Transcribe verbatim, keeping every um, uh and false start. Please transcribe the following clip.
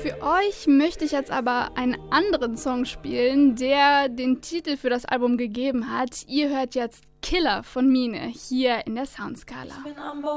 Für euch möchte ich jetzt aber einen anderen Song spielen, der den Titel für das Album gegeben hat. Ihr hört jetzt Killer von Mine hier in der Soundskala.